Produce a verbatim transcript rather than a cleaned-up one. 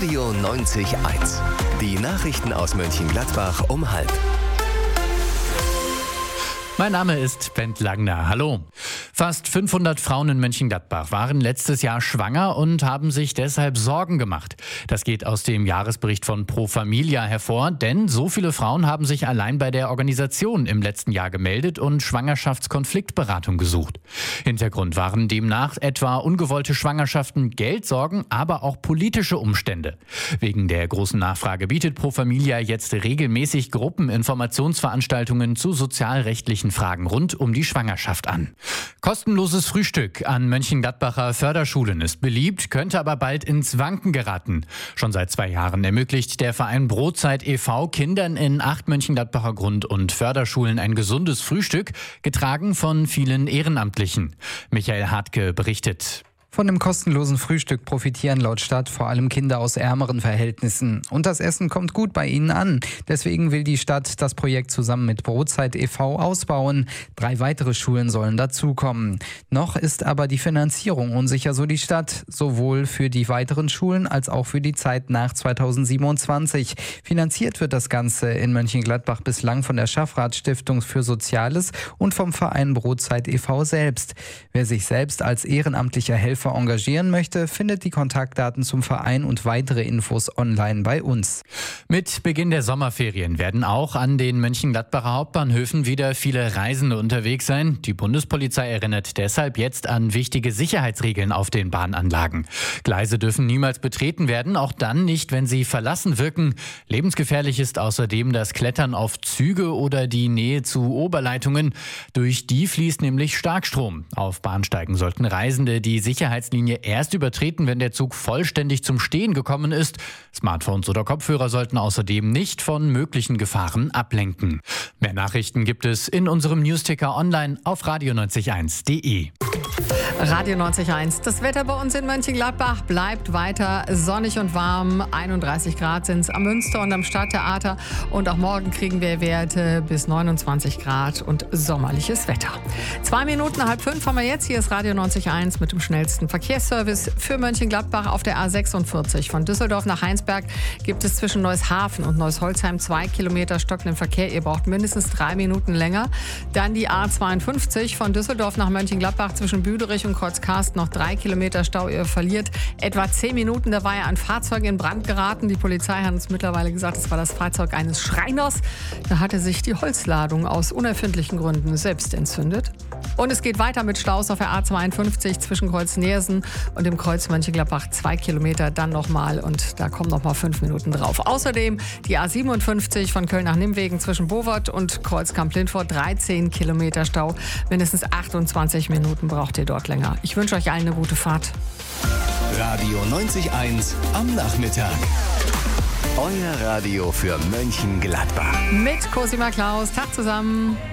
Radio neunzig Komma eins. Die Nachrichten aus Mönchengladbach um halb. Mein Name ist Bent Langner. Hallo. Fast fünfhundert Frauen in Mönchengladbach waren letztes Jahr schwanger und haben sich deshalb Sorgen gemacht. Das geht aus dem Jahresbericht von Pro Familia hervor, denn so viele Frauen haben sich allein bei der Organisation im letzten Jahr gemeldet und Schwangerschaftskonfliktberatung gesucht. Hintergrund waren demnach etwa ungewollte Schwangerschaften, Geldsorgen, aber auch politische Umstände. Wegen der großen Nachfrage bietet Pro Familia jetzt regelmäßig Gruppeninformationsveranstaltungen zu sozialrechtlichen Fragen rund um die Schwangerschaft an. Kostenloses Frühstück an Mönchengladbacher Förderschulen ist beliebt, könnte aber bald ins Wanken geraten. Schon seit zwei Jahren ermöglicht der Verein Brotzeit e V Kindern in acht Mönchengladbacher Grund- und Förderschulen ein gesundes Frühstück, getragen von vielen Ehrenamtlichen. Michael Hartke berichtet. Von dem kostenlosen Frühstück profitieren laut Stadt vor allem Kinder aus ärmeren Verhältnissen. Und das Essen kommt gut bei ihnen an. Deswegen will die Stadt das Projekt zusammen mit Brotzeit e V ausbauen. Drei weitere Schulen sollen dazukommen. Noch ist aber die Finanzierung unsicher, so die Stadt. Sowohl für die weiteren Schulen als auch für die Zeit nach zweitausendsiebenundzwanzig. Finanziert wird das Ganze in Mönchengladbach bislang von der Schaffrath-Stiftung für Soziales und vom Verein Brotzeit e V selbst. Wer sich selbst als ehrenamtlicher Helfer engagieren möchte, findet die Kontaktdaten zum Verein und weitere Infos online bei uns. Mit Beginn der Sommerferien werden auch an den Mönchengladbacher Hauptbahnhöfen wieder viele Reisende unterwegs sein. Die Bundespolizei erinnert deshalb jetzt an wichtige Sicherheitsregeln auf den Bahnanlagen. Gleise dürfen niemals betreten werden, auch dann nicht, wenn sie verlassen wirken. Lebensgefährlich ist außerdem das Klettern auf Züge oder die Nähe zu Oberleitungen. Durch die fließt nämlich Starkstrom. Auf Bahnsteigen sollten Reisende die Sicherheitslinie erst übertreten, wenn der Zug vollständig zum Stehen gekommen ist. Smartphones oder Kopfhörer sollten außerdem nicht von möglichen Gefahren ablenken. Mehr Nachrichten gibt es in unserem Newsticker online auf radio neunzig Komma eins punkt de. Radio neunzig Komma eins. Das Wetter bei uns in Mönchengladbach bleibt weiter sonnig und warm. einunddreißig Grad sind es am Münster und am Stadttheater. Und auch morgen kriegen wir Werte bis neunundzwanzig Grad und sommerliches Wetter. Zwei Minuten, halb fünf haben wir jetzt. Hier ist Radio neunzig Komma eins mit dem schnellsten Verkehrsservice für Mönchengladbach auf der A sechsundvierzig. Von Düsseldorf nach Heinsberg gibt es zwischen Neueshafen und Neusholzheim zwei Kilometer stockenden Verkehr. Ihr braucht mindestens drei Minuten länger. Dann die A zweiundfünfzig von Düsseldorf nach Mönchengladbach zwischen Büderich und Kreuzkarsten noch drei Kilometer Stau. Ihr verliert etwa zehn Minuten. Da war ja ein Fahrzeug in Brand geraten. Die Polizei hat uns mittlerweile gesagt, es war das Fahrzeug eines Schreiners. Da hatte sich die Holzladung aus unerfindlichen Gründen selbst entzündet. Und es geht weiter mit Staus auf der A zweiundfünfzig zwischen Kreuz Neersen und dem Kreuz Mönchengladbach. Zwei Kilometer dann nochmal und da kommen nochmal fünf Minuten drauf. Außerdem die A siebenundfünfzig von Köln nach Nimwegen zwischen Bovert und Kreuz Kamp-Lindfort. dreizehn Kilometer Stau. Mindestens achtundzwanzig Minuten braucht ihr dort länger. Ich wünsche euch allen eine gute Fahrt. Radio neunzig Komma eins am Nachmittag. Euer Radio für Mönchengladbach. Mit Cosima Klaus. Tag zusammen.